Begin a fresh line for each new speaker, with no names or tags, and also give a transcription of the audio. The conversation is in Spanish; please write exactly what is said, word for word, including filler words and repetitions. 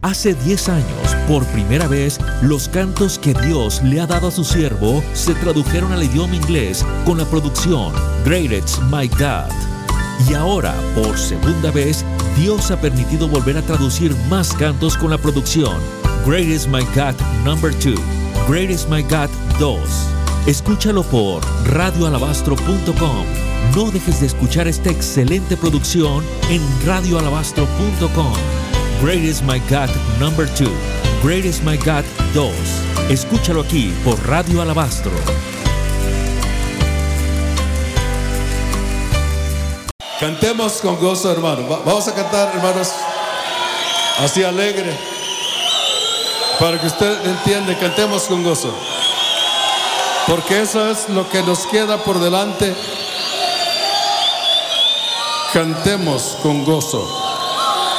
Hace diez años, por primera vez, los cantos que Dios le ha dado a su siervo se tradujeron al idioma inglés con la producción Great is My God. Y ahora, por segunda vez, Dios ha permitido volver a traducir más cantos con la producción Great is My God number two, Great is My God dos. Escúchalo por radio alabastro punto com. No dejes de escuchar esta excelente producción en radio alabastro punto com. Great is My God number two, Great is My God dos. Escúchalo aquí por Radio Alabastro.
Cantemos con gozo, hermano. Vamos a cantar, hermanos, así alegre, para que usted entienda. Cantemos con gozo, porque eso es lo que nos queda por delante. Cantemos con gozo.